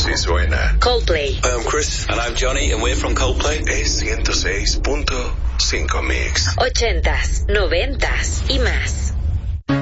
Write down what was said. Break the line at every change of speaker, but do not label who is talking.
Así suena
Coldplay.
I'm Chris. And I'm Johnny, and we're from Coldplay.
Es 106.5 Mix.
80s, 90s y más.